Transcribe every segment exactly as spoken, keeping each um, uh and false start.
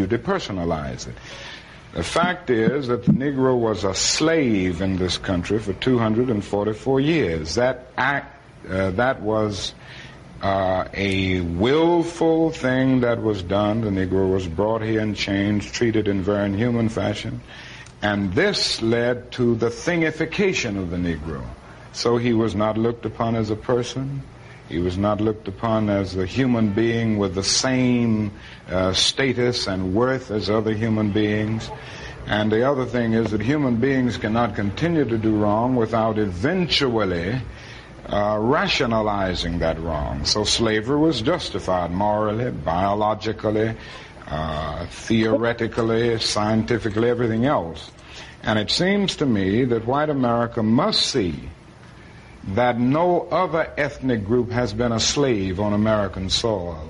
you depersonalize it. The fact is that the Negro was a slave in this country for two hundred forty-four years. That act, uh, that was uh, a willful thing that was done. The Negro was brought here in chains, treated in very inhuman fashion, and this led to the thingification of the Negro. So he was not looked upon as a person. He was not looked upon as a human being with the same uh, status and worth as other human beings. And the other thing is that human beings cannot continue to do wrong without eventually uh, rationalizing that wrong. So slavery was justified morally, biologically, uh, theoretically, scientifically, everything else. And it seems to me that white America must see that no other ethnic group has been a slave on American soil.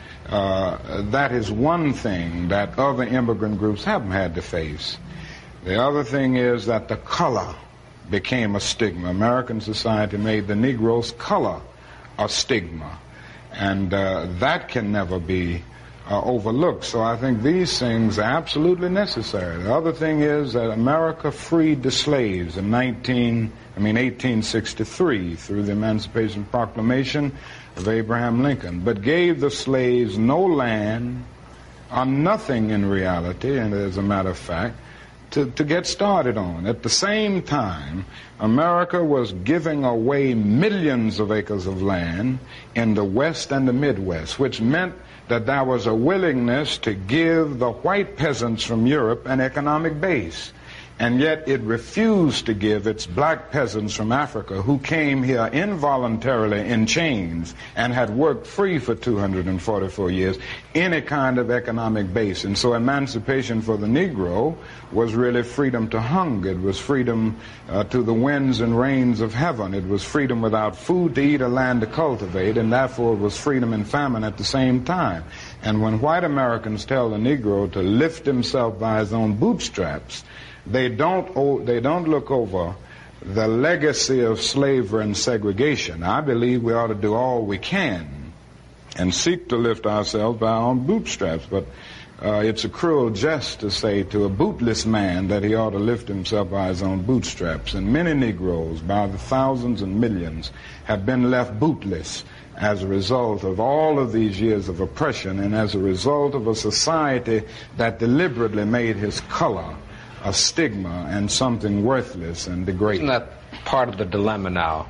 Uh, that is one thing that other immigrant groups haven't had to face. The other thing is that the color became a stigma. American society made the Negro's color a stigma, and uh, that can never be uh, overlooked. So I think these things are absolutely necessary. The other thing is that America freed the slaves in nineteen I mean, eighteen sixty-three, through the Emancipation Proclamation of Abraham Lincoln, but gave the slaves no land, or nothing in reality, and as a matter of fact, to, to get started on. At the same time, America was giving away millions of acres of land in the West and the Midwest, which meant that there was a willingness to give the white peasants from Europe an economic base. And yet it refused to give its black peasants from Africa, who came here involuntarily in chains and had worked free for two hundred forty-four years, any kind of economic base. And so emancipation for the Negro was really freedom to hunger. It was freedom uh, to the winds and rains of heaven. It was freedom without food to eat or land to cultivate, and therefore it was freedom and famine at the same time. And when white Americans tell the Negro to lift himself by his own bootstraps, They don't, they don't look over the legacy of slavery and segregation. I believe we ought to do all we can and seek to lift ourselves by our own bootstraps. But uh, it's a cruel jest to say to a bootless man that he ought to lift himself by his own bootstraps. And many Negroes, by the thousands and millions, have been left bootless as a result of all of these years of oppression and as a result of a society that deliberately made his color a stigma and something worthless and degrading. Isn't that part of the dilemma now?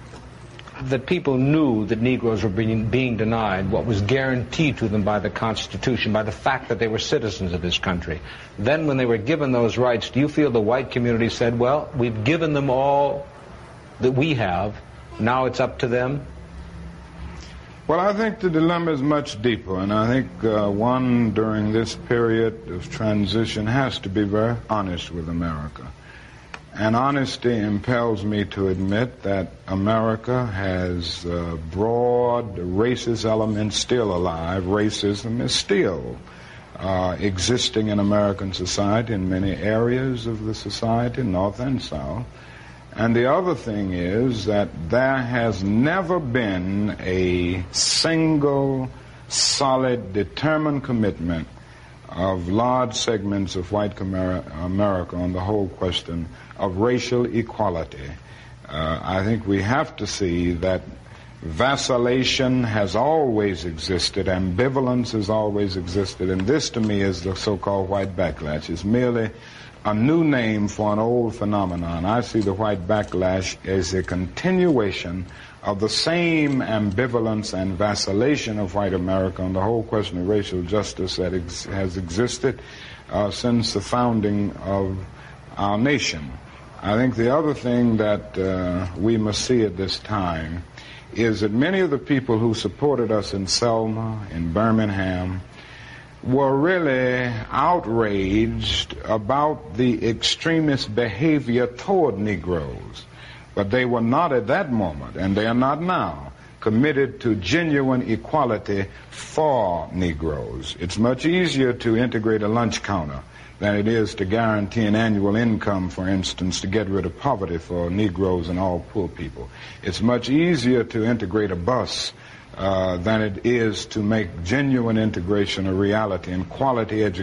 That people knew that Negroes were being, being denied what was guaranteed to them by the Constitution, by the fact that they were citizens of this country. Then when they were given those rights, do you feel the white community said, well, we've given them all that we have, now it's up to them? Well, I think the dilemma is much deeper, and I think uh, one during this period of transition has to be very honest with America. And honesty impels me to admit that America has uh, broad racist elements still alive. Racism is still uh, existing in American society in many areas of the society, North and South. And the other thing is that there has never been a single, solid, determined commitment of large segments of white America on the whole question of racial equality. Uh, I think we have to see that vacillation has always existed, ambivalence has always existed, and this to me is the so-called white backlash. It's merely a new name for an old phenomenon. I see the white backlash as a continuation of the same ambivalence and vacillation of white America on the whole question of racial justice that ex- has existed uh, since the founding of our nation. I think the other thing that uh, we must see at this time is that many of the people who supported us in Selma, in Birmingham, were really outraged about the extremist behavior toward Negroes. But they were not at that moment, and they are not now, committed to genuine equality for Negroes. It's much easier to integrate a lunch counter than it is to guarantee an annual income, for instance, to get rid of poverty for Negroes and all poor people. It's much easier to integrate a bus Uh, than it is to make genuine integration a reality and quality education.